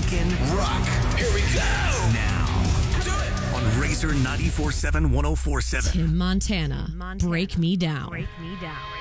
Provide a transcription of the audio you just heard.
Talkin' Rock. Here we go. Now, do it on Razor 94.7 104.7. Tim Montana. Break Me Down. Break Me Down.